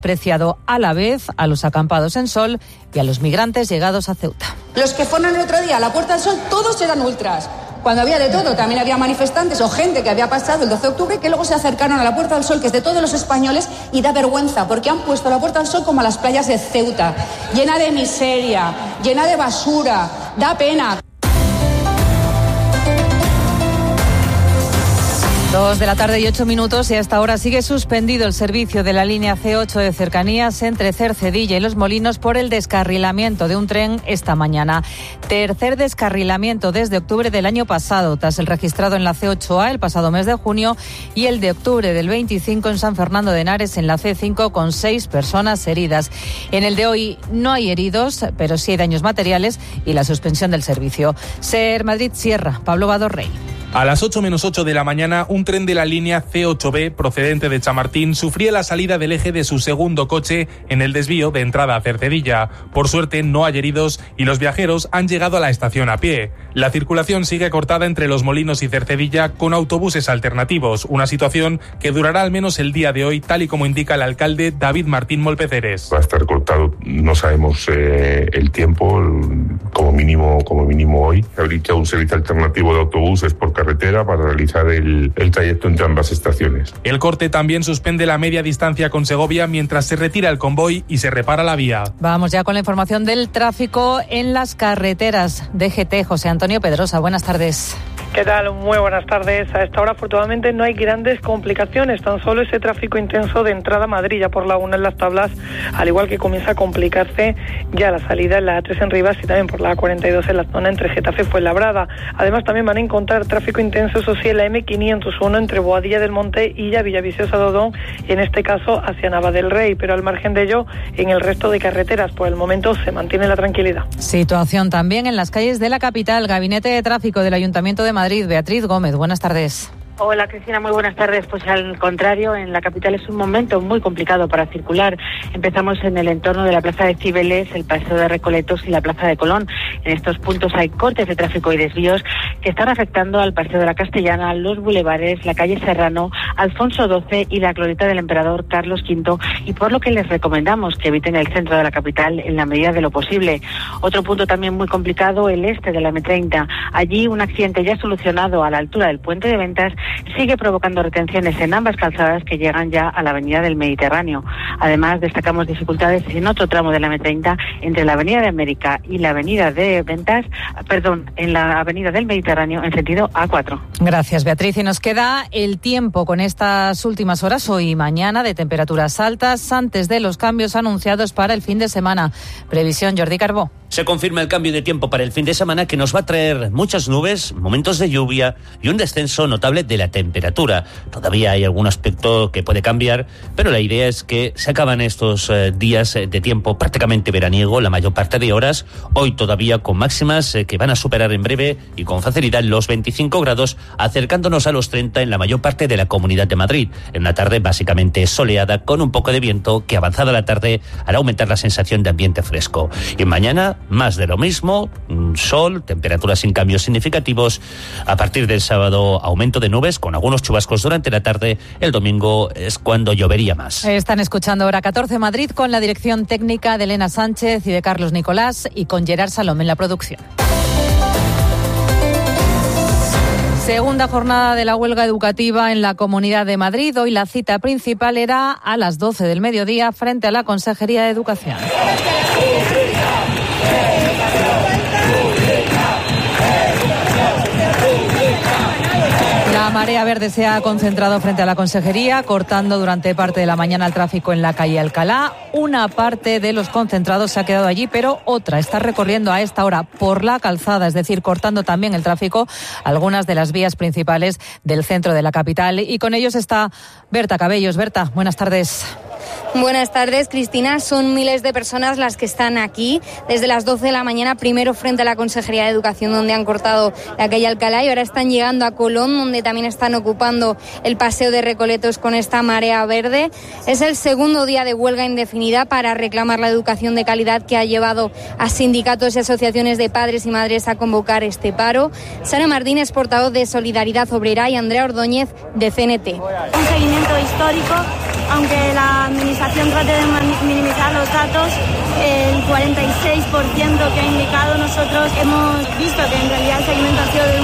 Preciado a la vez a los acampados en Sol y a los migrantes llegados a Ceuta. Los que fueron el otro día a la Puerta del Sol, todos eran ultras. Cuando había de todo, también había manifestantes o gente que había pasado el 12 de octubre que luego se acercaron a la Puerta del Sol, que es de todos los españoles, y da vergüenza, porque han puesto la Puerta del Sol como a las playas de Ceuta, llena de miseria, llena de basura, da pena. 2:08 p.m. y a esta hora sigue suspendido el servicio de la línea C8 de cercanías entre Cercedilla y Los Molinos por el descarrilamiento de un tren esta mañana. Tercer descarrilamiento desde octubre del año pasado, tras el registrado en la C8A el pasado mes de junio y el de octubre del 25 en San Fernando de Henares en la C5 con 6 personas heridas. En el de hoy no hay heridos, pero sí hay daños materiales y la suspensión del servicio. SER Madrid Sierra, Pablo Badorrey. A las 8:08 de la mañana, un tren de la línea C8B procedente de Chamartín sufría la salida del eje de su segundo coche en el desvío de entrada a Cercedilla. Por suerte no hay heridos y los viajeros han llegado a la estación a pie. La circulación sigue cortada entre Los Molinos y Cercedilla con autobuses alternativos, una situación que durará al menos el día de hoy, tal y como indica el alcalde David Martín Molpeceres. Va a estar cortado, no sabemos el tiempo, como mínimo hoy. Se habilita un servicio alternativo de autobuses por carretera para realizar el trayecto entre ambas estaciones. El corte también suspende la media distancia con Segovia mientras se retira el convoy y se repara la vía. Vamos ya con la información del tráfico en las carreteras. DGT, José Antonio Pedrosa, buenas tardes. ¿Qué tal? Muy buenas tardes. A esta hora, afortunadamente, no hay grandes complicaciones, tan solo ese tráfico intenso de entrada a Madrid, ya por la 1 en Las Tablas, al igual que comienza a complicarse ya la salida en la A3 en Rivas y también por la A42 en la zona entre Getafe y Fuenlabrada. Además, también van a encontrar tráfico intenso, eso sí, en la M501 entre Boadilla del Monte y ya Villaviciosa Dodón, y en este caso hacia Nava del Rey, pero al margen de ello, en el resto de carreteras, por el momento, se mantiene la tranquilidad. Situación también en las calles de la capital. Gabinete de Tráfico del Ayuntamiento de Madrid, Beatriz Gómez, buenas tardes. Hola Cristina, muy buenas tardes. Pues al contrario, en la capital es un momento muy complicado para circular. Empezamos en el entorno de la Plaza de Cibeles, el Paseo de Recoletos y la Plaza de Colón. En estos puntos hay cortes de tráfico y desvíos que están afectando al Paseo de la Castellana, los bulevares, la calle Serrano, Alfonso XII y la glorieta del Emperador Carlos V, y por lo que les recomendamos que eviten el centro de la capital en la medida de lo posible. Otro punto también muy complicado, el este de la M30. Allí un accidente ya solucionado a la altura del Puente de Ventas sigue provocando retenciones en ambas calzadas que llegan ya a la Avenida del Mediterráneo. Además, destacamos dificultades en otro tramo de la M30 entre la Avenida de América y la Avenida de Ventas, en la Avenida del Mediterráneo en sentido A4. Gracias, Beatriz. Y nos queda el tiempo con estas últimas horas, hoy y mañana, de temperaturas altas antes de los cambios anunciados para el fin de semana. Previsión, Jordi Carbó. Se confirma el cambio de tiempo para el fin de semana, que nos va a traer muchas nubes, momentos de lluvia y un descenso notable de la temperatura. Todavía hay algún aspecto que puede cambiar, pero la idea es que se acaban estos días de tiempo prácticamente veraniego, la mayor parte de horas, hoy todavía con máximas que van a superar en breve y con facilidad los 25 grados, acercándonos a los 30 en la mayor parte de la Comunidad de Madrid. En una tarde básicamente soleada, con un poco de viento que avanzada la tarde hará aumentar la sensación de ambiente fresco. Y mañana más de lo mismo, sol, temperaturas sin cambios significativos. A partir del sábado, aumento de nubes con algunos chubascos durante la tarde. El domingo es cuando llovería más. Están escuchando Hora 14 Madrid con la dirección técnica de Elena Sánchez y de Carlos Nicolás, y con Gerard Salom en la producción. Segunda jornada de la huelga educativa en la Comunidad de Madrid. Hoy la cita principal era a las 12 del mediodía frente a la Consejería de Educación. La marea verde se ha concentrado frente a la consejería, cortando durante parte de la mañana el tráfico en la calle Alcalá. Una parte de los concentrados se ha quedado allí, pero otra está recorriendo a esta hora por la calzada, es decir, cortando también el tráfico algunas de las vías principales del centro de la capital. Y con ellos está Berta Cabellos. Berta, buenas tardes. Buenas tardes, Cristina. Son miles de personas las que están aquí desde las 12 de la mañana, primero frente a la Consejería de Educación, donde han cortado la calle Alcalá, y ahora están llegando a Colón, donde también están ocupando el Paseo de Recoletos con esta marea verde. Es el segundo día de huelga indefinida para reclamar la educación de calidad, que ha llevado a sindicatos y asociaciones de padres y madres a convocar este paro. Sara Martínez, portavoz de Solidaridad Obrera, y Andrea Ordóñez, de CNT. Un seguimiento histórico, aunque la administración trate de minimizar los datos. El 46% que ha indicado, nosotros hemos visto que en realidad el seguimiento ha sido de un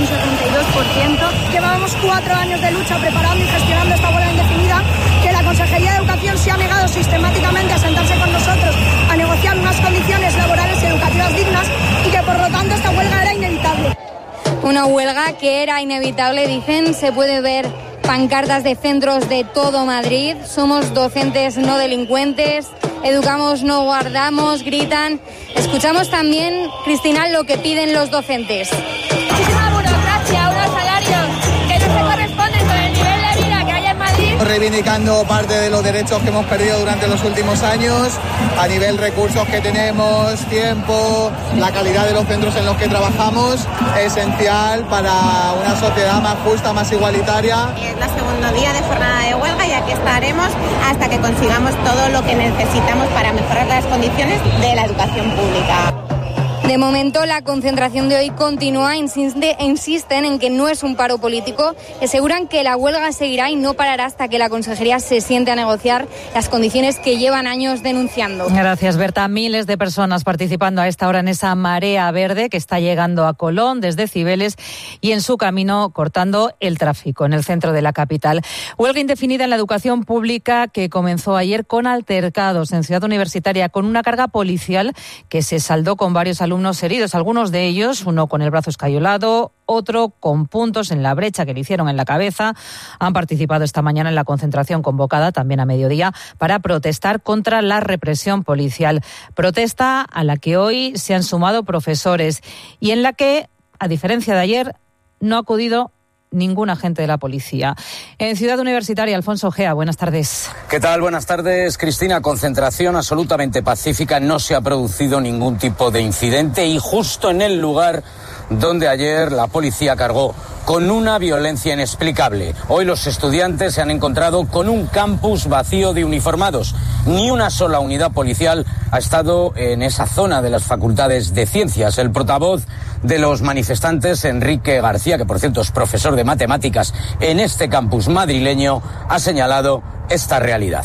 72%. Llevábamos 4 años de lucha preparando y gestionando esta huelga indefinida, que la Consejería de Educación se ha negado sistemáticamente a sentarse con nosotros a negociar unas condiciones laborales y educativas dignas, y que por lo tanto esta huelga era inevitable. Una huelga que era inevitable, dicen. Se puede ver pancartas de centros de todo Madrid. Somos docentes, no delincuentes. Educamos, no guardamos, gritan. Escuchamos también, Cristina, lo que piden los docentes. Muchísima burocracia, unos salarios que no se corresponden con el nivel de vida que hay en Madrid. Reivindicando parte de los derechos que hemos perdido durante los últimos años, a nivel recursos que tenemos, tiempo, la calidad de los centros en los que trabajamos, esencial para una sociedad más justa, más igualitaria. Es el segundo día de jornada de huelga y aquí estaremos hasta que consigamos todo lo que necesitamos para mejorar las condiciones de la educación pública. De momento, la concentración de hoy continúa. Insisten en que no es un paro político. Aseguran que la huelga seguirá y no parará hasta que la Consejería se siente a negociar las condiciones que llevan años denunciando. Gracias, Berta. Miles de personas participando a esta hora en esa marea verde que está llegando a Colón desde Cibeles y en su camino cortando el tráfico en el centro de la capital. Huelga indefinida en la educación pública que comenzó ayer con altercados en Ciudad Universitaria, con una carga policial que se saldó con varios alumnos heridos, algunos de ellos, uno con el brazo escayolado, otro con puntos en la brecha que le hicieron en la cabeza. Han participado esta mañana en la concentración convocada también a mediodía para protestar contra la represión policial. Protesta a la que hoy se han sumado profesores y en la que, a diferencia de ayer, no ha acudido ningún agente de la policía. En Ciudad Universitaria, Alfonso Gea, buenas tardes. ¿Qué tal? Buenas tardes, Cristina. Concentración absolutamente pacífica, no se ha producido ningún tipo de incidente y justo en el lugar donde ayer la policía cargó con una violencia inexplicable. Hoy los estudiantes se han encontrado con un campus vacío de uniformados. Ni una sola unidad policial ha estado en esa zona de las facultades de ciencias. El portavoz de los manifestantes, Enrique García, que por cierto es profesor de matemáticas en este campus madrileño, ha señalado esta realidad.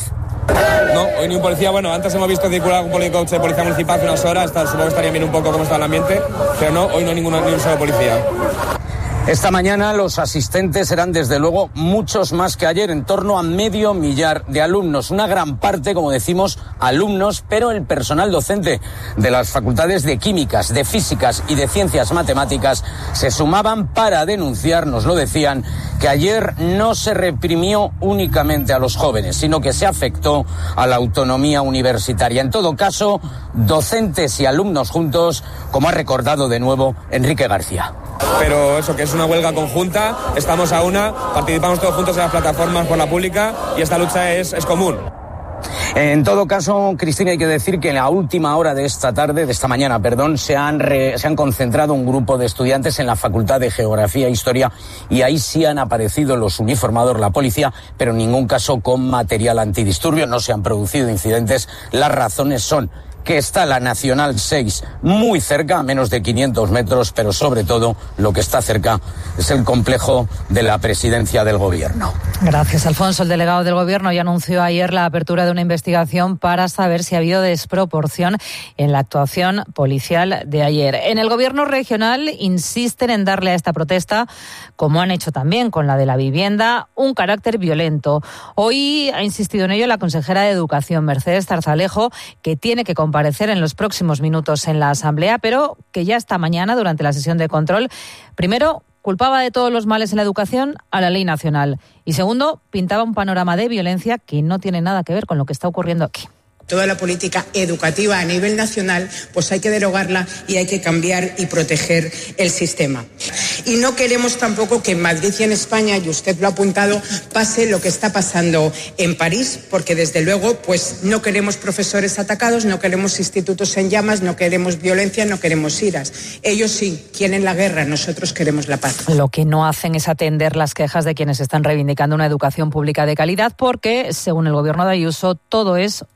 No, hoy ni un policía. Bueno, antes hemos visto circular un coche de policía municipal hace unas horas, supongo que estaría bien un poco cómo está el ambiente, pero no, hoy no hay ni un solo policía. Esta mañana los asistentes eran desde luego muchos más que ayer, en torno a 500.000 de alumnos, una gran parte, como decimos, alumnos, pero el personal docente de las facultades de químicas, de físicas y de ciencias matemáticas se sumaban para denunciar, nos lo decían, que ayer no se reprimió únicamente a los jóvenes, sino que se afectó a la autonomía universitaria. En todo caso, docentes y alumnos juntos, como ha recordado de nuevo Enrique García. Pero eso, que es una huelga conjunta, estamos a una, participamos todos juntos en las plataformas por la pública y esta lucha es común. En todo caso, Cristina, hay que decir que en la última hora de esta mañana, se han concentrado un grupo de estudiantes en la Facultad de Geografía e Historia y ahí sí han aparecido los uniformados, la policía, pero en ningún caso con material antidisturbios, no se han producido incidentes. Las razones son que está la Nacional 6 muy cerca, a menos de 500 metros, pero sobre todo lo que está cerca es el complejo de la presidencia del Gobierno. Gracias, Alfonso. El delegado del Gobierno ya anunció ayer la apertura de una investigación para saber si ha habido desproporción en la actuación policial de ayer. En el Gobierno regional insisten en darle a esta protesta, como han hecho también con la de la vivienda, un carácter violento. Hoy ha insistido en ello la consejera de Educación, Mercedes Zarzalejo, que tiene que comparecer en los próximos minutos en la Asamblea, pero que ya esta mañana, durante la sesión de control, primero culpaba de todos los males en la educación a la ley nacional y segundo, pintaba un panorama de violencia que no tiene nada que ver con lo que está ocurriendo aquí. Toda la política educativa a nivel nacional, pues hay que derogarla y hay que cambiar y proteger el sistema. Y no queremos tampoco que en Madrid y en España, y usted lo ha apuntado, pase lo que está pasando en París, porque desde luego pues no queremos profesores atacados, no queremos institutos en llamas, no queremos violencia, no queremos iras. Ellos sí quieren la guerra, nosotros queremos la paz. Lo que no hacen es atender las quejas de quienes están reivindicando una educación pública de calidad, porque, según el Gobierno de Ayuso, todo es, una vez más,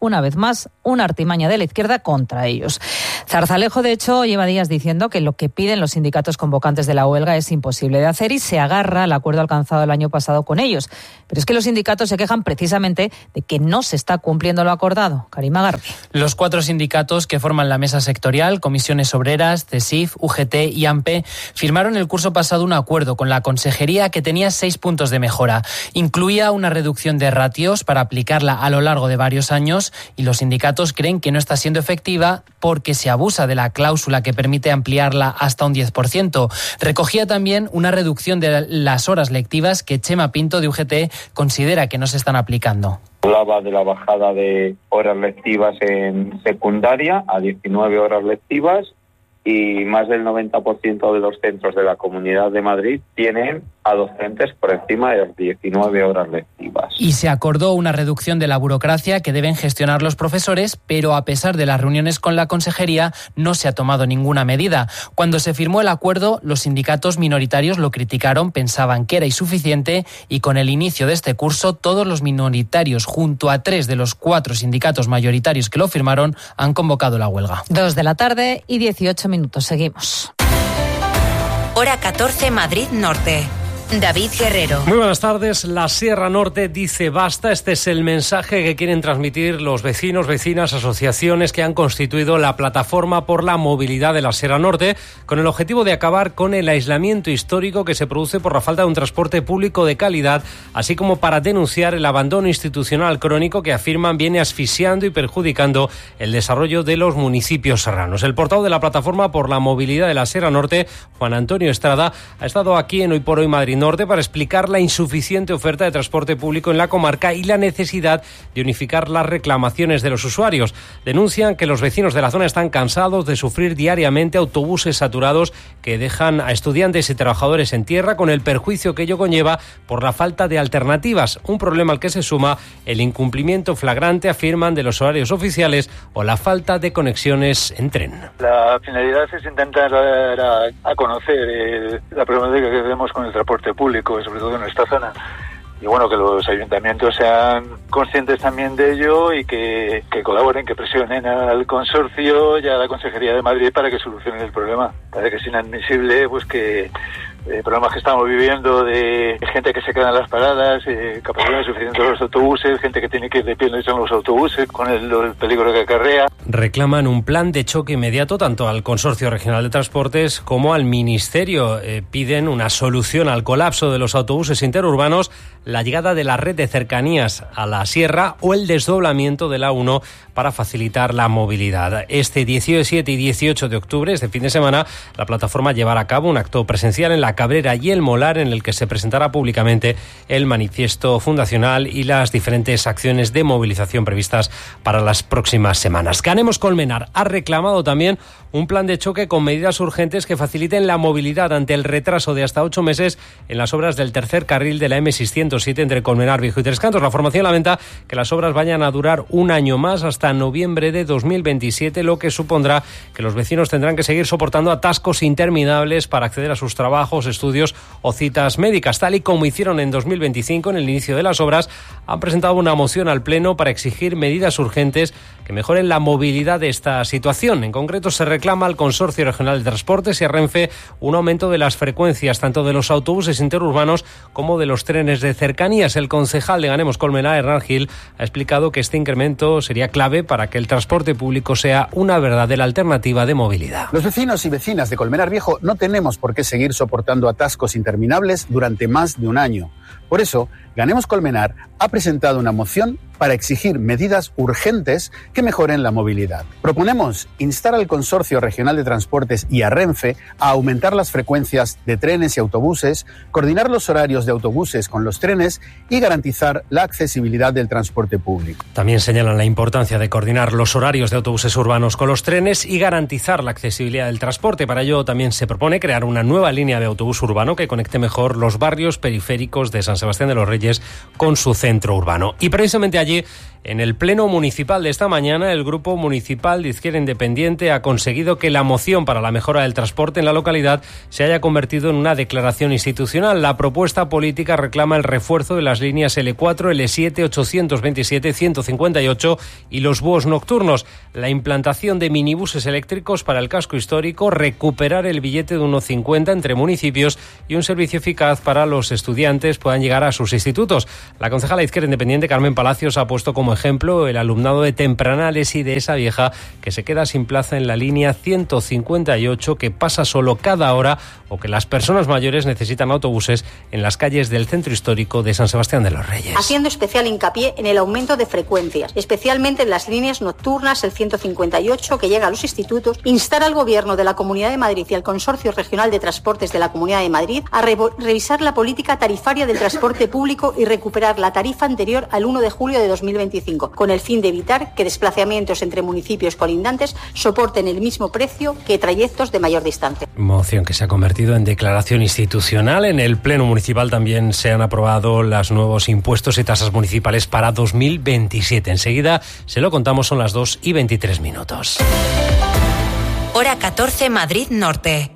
más una artimaña de la izquierda contra ellos. Zarzalejo, de hecho, lleva días diciendo que lo que piden los sindicatos convocantes de la huelga es imposible de hacer y se agarra al acuerdo alcanzado el año pasado con ellos. Pero es que los sindicatos se quejan precisamente de que no se está cumpliendo lo acordado. Karima Garbi. Los 4 sindicatos que forman la mesa sectorial, Comisiones Obreras, CESIF, UGT y AMPE, firmaron el curso pasado un acuerdo con la Consejería que tenía 6 puntos de mejora. Incluía una reducción de ratios para aplicarla a lo largo de varios años y los sindicatos creen que no está siendo efectiva porque se abusa de la cláusula que permite ampliarla hasta un 10%. Recogía también una reducción de las horas lectivas que Chema Pinto de UGT considera que no se están aplicando. Hablaba de la bajada de horas lectivas en secundaria a 19 horas lectivas y más del 90% de los centros de la Comunidad de Madrid tienen a docentes por encima de las 19 horas lectivas. Y se acordó una reducción de la burocracia que deben gestionar los profesores, pero a pesar de las reuniones con la Consejería no se ha tomado ninguna medida. Cuando se firmó el acuerdo, los sindicatos minoritarios lo criticaron, pensaban que era insuficiente y con el inicio de este curso todos los minoritarios, junto a 3 de los 4 sindicatos mayoritarios que lo firmaron, han convocado la huelga. 2 de la tarde y 18 minutos. Seguimos. Hora 14, Madrid Norte. David Guerrero. Muy buenas tardes. La Sierra Norte dice basta. Este es el mensaje que quieren transmitir los vecinos, vecinas, asociaciones que han constituido la plataforma por la movilidad de la Sierra Norte, con el objetivo de acabar con el aislamiento histórico que se produce por la falta de un transporte público de calidad, así como para denunciar el abandono institucional crónico que afirman viene asfixiando y perjudicando el desarrollo de los municipios serranos. El portavoz de la plataforma por la movilidad de la Sierra Norte, Juan Antonio Estrada, ha estado aquí en Hoy por Hoy Madrid Norte para explicar la insuficiente oferta de transporte público en la comarca y la necesidad de unificar las reclamaciones de los usuarios. Denuncian que los vecinos de la zona están cansados de sufrir diariamente autobuses saturados que dejan a estudiantes y trabajadores en tierra, con el perjuicio que ello conlleva por la falta de alternativas, un problema al que se suma el incumplimiento flagrante, afirman, de los horarios oficiales o la falta de conexiones en tren. La finalidad es intentar dar a conocer la problemática que tenemos con el transporte público, sobre todo en esta zona. Y bueno, que los ayuntamientos sean conscientes también de ello y que colaboren, que presionen al consorcio y a la Consejería de Madrid para que solucionen el problema. Parece que es inadmisible pues que problemas que estamos viviendo de gente que se queda en las paradas, capacidad suficiente de los autobuses, gente que tiene que ir de pie en los autobuses con el peligro que acarrea. Reclaman un plan de choque inmediato tanto al Consorcio Regional de Transportes como al Ministerio. Piden una solución al colapso de los autobuses interurbanos, la llegada de la red de cercanías a la sierra o el desdoblamiento de la 1 para facilitar la movilidad. Este 17 y 18 de octubre, este fin de semana, la plataforma llevará a cabo un acto presencial en la Cabrera y el Molar, en el que se presentará públicamente el manifiesto fundacional y las diferentes acciones de movilización previstas para las próximas semanas. Ganemos Colmenar ha reclamado también un plan de choque con medidas urgentes que faciliten la movilidad ante el retraso de hasta 8 meses en las obras del tercer carril de la M607 entre Colmenar Viejo y Tres Cantos. La formación lamenta que las obras vayan a durar un año más, hasta noviembre de 2027, lo que supondrá que los vecinos tendrán que seguir soportando atascos interminables para acceder a sus trabajos, estudios o citas médicas. Tal y como hicieron en 2025, en el inicio de las obras, han presentado una moción al Pleno para exigir medidas urgentes que mejoren la movilidad de esta situación. En concreto, se reclama al Consorcio Regional de Transportes y a Renfe un aumento de las frecuencias tanto de los autobuses interurbanos como de los trenes de cercanías. El concejal de Ganemos Colmenar, Hernán Gil, ha explicado que este incremento sería clave para que el transporte público sea una verdadera alternativa de movilidad. Los vecinos y vecinas de Colmenar Viejo no tenemos por qué seguir soportando atascos interminables durante más de un año. Por eso, Ganemos Colmenar ha presentado una moción para exigir medidas urgentes que mejoren la movilidad. Proponemos instar al Consorcio Regional de Transportes y a Renfe a aumentar las frecuencias de trenes y autobuses, coordinar los horarios de autobuses con los trenes y garantizar la accesibilidad del transporte público. También señalan la importancia de coordinar los horarios de autobuses urbanos con los trenes y garantizar la accesibilidad del transporte. Para ello también se propone crear una nueva línea de autobús urbano que conecte mejor los barrios periféricos de San Sebastián de los Reyes con su centro urbano. Y precisamente allí, En el pleno municipal de esta mañana, el Grupo Municipal de Izquierda Independiente ha conseguido que la moción para la mejora del transporte en la localidad se haya convertido en una declaración institucional. La propuesta política reclama el refuerzo de las líneas L4, L7, 827, 158 y los búhos nocturnos, la implantación de minibuses eléctricos para el casco histórico, recuperar el billete de 1,50 entre municipios y un servicio eficaz para los estudiantes puedan llegar a sus institutos. La concejala de Izquierda Independiente, Carmen Palacios, ha puesto como ejemplo el alumnado de Tempranales y de Esa Vieja, que se queda sin plaza en la línea 158, que pasa solo cada hora, o que las personas mayores necesitan autobuses en las calles del centro histórico de San Sebastián de los Reyes. Haciendo especial hincapié en el aumento de frecuencias, especialmente en las líneas nocturnas, el 158 que llega a los institutos, instar al Gobierno de la Comunidad de Madrid y al Consorcio Regional de Transportes de la Comunidad de Madrid a revisar la política tarifaria del transporte público y recuperar la tarifa anterior al 1 de julio de 2025, con el fin de evitar que desplazamientos entre municipios colindantes soporten el mismo precio que trayectos de mayor distancia. Moción que se ha convertido en declaración institucional. En el Pleno Municipal también se han aprobado los nuevos impuestos y tasas municipales para 2027. Enseguida se lo contamos, son las 2:23. Hora 14, Madrid Norte.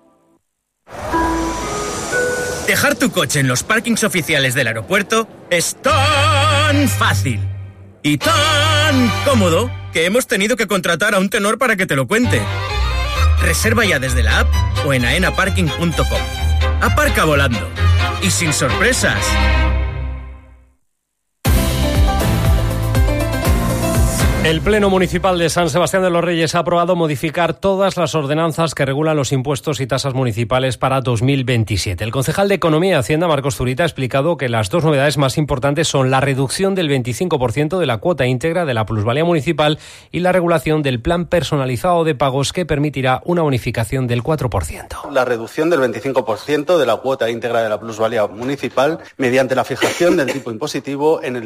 Dejar tu coche en los parkings oficiales del aeropuerto es tan fácil y tan cómodo que hemos tenido que contratar a un tenor para que te lo cuente. Reserva ya desde la app o en aenaparking.com. Aparca volando y sin sorpresas. El Pleno Municipal de San Sebastián de los Reyes ha aprobado modificar todas las ordenanzas que regulan los impuestos y tasas municipales para 2027. El concejal de Economía y Hacienda, Marcos Zurita, ha explicado que las dos novedades más importantes son la reducción del 25% de la cuota íntegra de la plusvalía municipal y la regulación del plan personalizado de pagos, que permitirá una bonificación del 4%. La reducción del 25% de la cuota íntegra de la plusvalía municipal mediante la fijación del tipo impositivo en el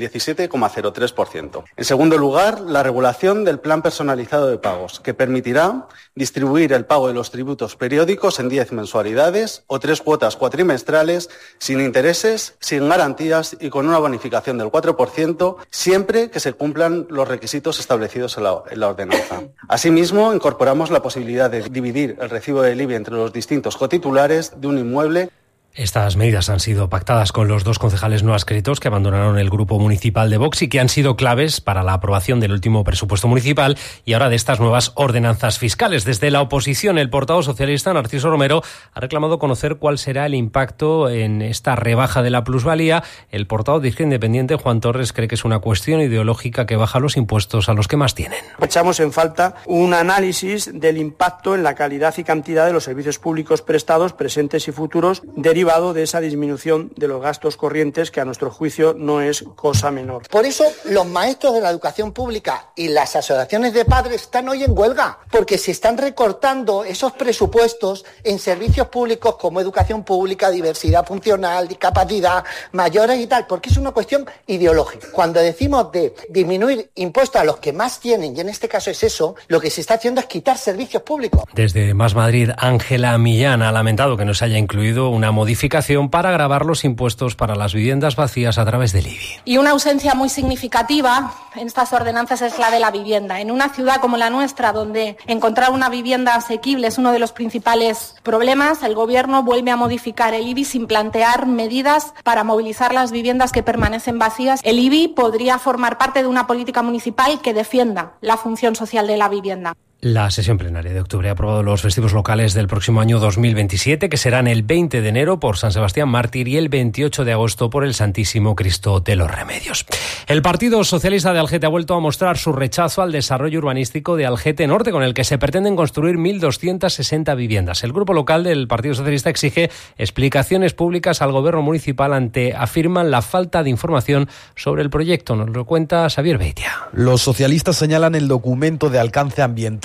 17,03%. En segundo lugar, la regulación del plan personalizado de pagos, que permitirá distribuir el pago de los tributos periódicos en 10 mensualidades o 3 cuotas cuatrimestrales, sin intereses, sin garantías y con una bonificación del 4%, siempre que se cumplan los requisitos establecidos en la ordenanza. Asimismo, incorporamos la posibilidad de dividir el recibo del IBI entre los distintos cotitulares de un inmueble. Estas medidas han sido pactadas con los dos concejales no adscritos que abandonaron el grupo municipal de Vox y que han sido claves para la aprobación del último presupuesto municipal y ahora de estas nuevas ordenanzas fiscales. Desde la oposición, el portavoz socialista Narciso Romero ha reclamado conocer cuál será el impacto en esta rebaja de la plusvalía. El portavoz de Izquierda Independiente, Juan Torres, cree que es una cuestión ideológica que baja los impuestos a los que más tienen. Echamos en falta un análisis del impacto en la calidad y cantidad de los servicios públicos prestados, presentes y futuros, derivado de esa disminución de los gastos corrientes, que a nuestro juicio no es cosa menor. Por eso los maestros de la educación pública y las asociaciones de padres están hoy en huelga, porque se están recortando esos presupuestos en servicios públicos como educación pública, diversidad funcional, discapacidad, mayores y tal, porque es una cuestión ideológica. Cuando decimos de disminuir impuestos a los que más tienen, y en este caso es eso, lo que se está haciendo es quitar servicios públicos. Desde Más Madrid, Ángela Millán ha lamentado que no se haya incluido una modificación para gravar los impuestos para las viviendas vacías a través del IBI. Y una ausencia muy significativa en estas ordenanzas es la de la vivienda. En una ciudad como la nuestra, donde encontrar una vivienda asequible es uno de los principales problemas, el Gobierno vuelve a modificar el IBI sin plantear medidas para movilizar las viviendas que permanecen vacías. El IBI podría formar parte de una política municipal que defienda la función social de la vivienda. La sesión plenaria de octubre ha aprobado los festivos locales del próximo año 2027, que serán el 20 de enero por San Sebastián Mártir y el 28 de agosto por el Santísimo Cristo de los Remedios. El Partido Socialista de Algete ha vuelto a mostrar su rechazo al desarrollo urbanístico de Algete Norte, con el que se pretenden construir 1.260 viviendas. El grupo local del Partido Socialista exige explicaciones públicas al gobierno municipal ante, afirman, la falta de información sobre el proyecto. Nos lo cuenta Xavier Beitia. Los socialistas señalan el documento de alcance ambiental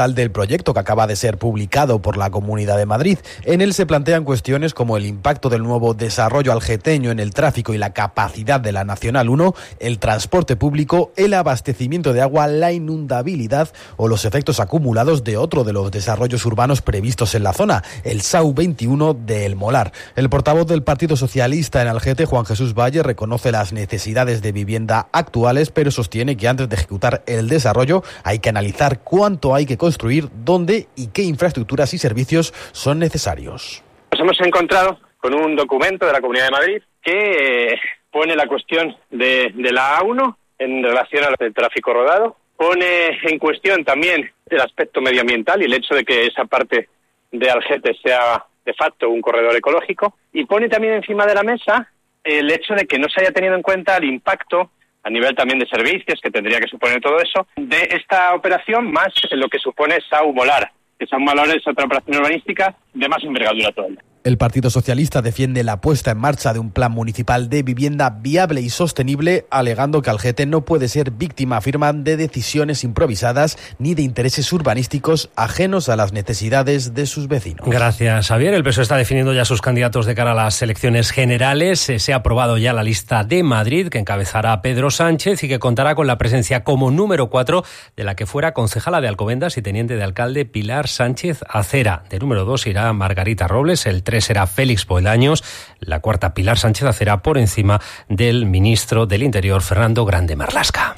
medioambiental del proyecto, que acaba de ser publicado por la Comunidad de Madrid. En él se plantean cuestiones como el impacto del nuevo desarrollo algeteño en el tráfico y la capacidad de la Nacional 1, el transporte público, el abastecimiento de agua, la inundabilidad o los efectos acumulados de otro de los desarrollos urbanos previstos en la zona, el SAU 21 de El Molar. El portavoz del Partido Socialista en Algete, Juan Jesús Valle, reconoce las necesidades de vivienda actuales, pero sostiene que antes de ejecutar el desarrollo hay que analizar cuánto hay que construir, dónde y qué infraestructuras y servicios son necesarios. Nos hemos encontrado con un documento de la Comunidad de Madrid que pone la cuestión de la A1 en relación al tráfico rodado, pone en cuestión también el aspecto medioambiental y el hecho de que esa parte de Algete sea de facto un corredor ecológico, y pone también encima de la mesa el hecho de que no se haya tenido en cuenta el impacto a nivel también de servicios que tendría que suponer todo eso de esta operación, más lo que supone SAU Molar, que SAU Molar es otra operación urbanística de más envergadura todavía. El Partido Socialista defiende la puesta en marcha de un plan municipal de vivienda viable y sostenible, alegando que Algete no puede ser víctima, afirman, de decisiones improvisadas ni de intereses urbanísticos ajenos a las necesidades de sus vecinos. Gracias, Javier. El PSOE está definiendo ya sus candidatos de cara a las elecciones generales. Se ha aprobado ya la lista de Madrid, que encabezará Pedro Sánchez y que contará con la presencia como número 4 de la que fuera concejala de Alcobendas y teniente de alcalde Pilar Sánchez Acera. De número 2 irá Margarita Robles, el 3 será Félix Bolaños, la cuarta Pilar Sánchez Acera, por encima del ministro del Interior Fernando Grande Marlaska.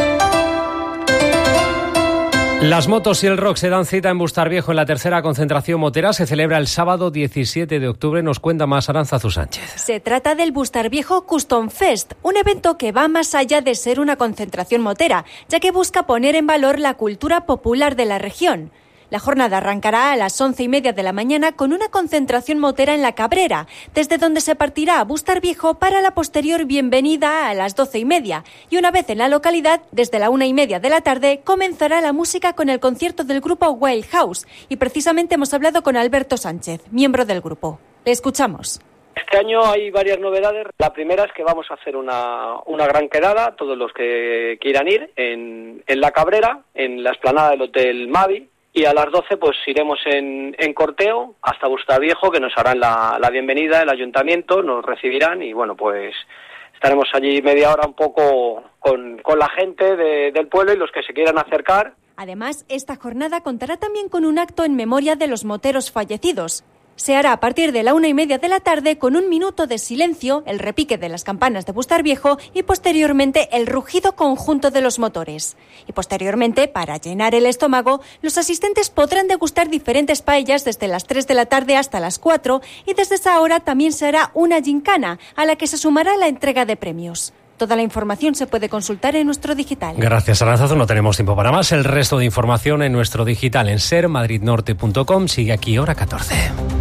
Las motos y el rock se dan cita en Bustarviejo en la tercera concentración motera. Se celebra el sábado 17 de octubre. Nos cuenta más Arantzazu Sánchez. Se trata del Bustarviejo Custom Fest, un evento que va más allá de ser una concentración motera, ya que busca poner en valor la cultura popular de la región. La jornada arrancará a las 11:30 de la mañana con una concentración motera en La Cabrera, desde donde se partirá a Bustarviejo para la posterior bienvenida a las 12:30. Y una vez en la localidad, desde la 1:30 de la tarde, comenzará la música con el concierto del grupo Wild House. Y precisamente hemos hablado con Alberto Sánchez, miembro del grupo. Le escuchamos. Este año hay varias novedades. La primera es que vamos a hacer una gran quedada, todos los que quieran ir, en La Cabrera, en la explanada del Hotel Mavi. Y a las 12 pues iremos en corteo hasta Bustarviejo, que nos harán la bienvenida, el ayuntamiento, nos recibirán y bueno, pues estaremos allí media hora un poco con la gente del pueblo y los que se quieran acercar. Además, esta jornada contará también con un acto en memoria de los moteros fallecidos. Se hará a partir de la 1:30 de la tarde con un minuto de silencio, el repique de las campanas de Bustarviejo y posteriormente el rugido conjunto de los motores. Y posteriormente, para llenar el estómago, los asistentes podrán degustar diferentes paellas desde las 3 de la tarde hasta las 4 y desde esa hora también se hará una gincana a la que se sumará la entrega de premios. Toda la información se puede consultar en nuestro digital. Gracias, Arantzazu. No tenemos tiempo para más. El resto de información en nuestro digital en sermadridnorte.com. Sigue aquí Hora 14.